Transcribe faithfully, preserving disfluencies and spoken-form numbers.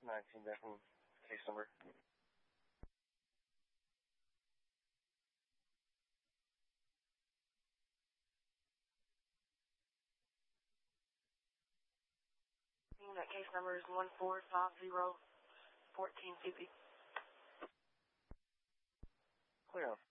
nineteen back in case number. That case number is one four five zero one four fifty. Clear on.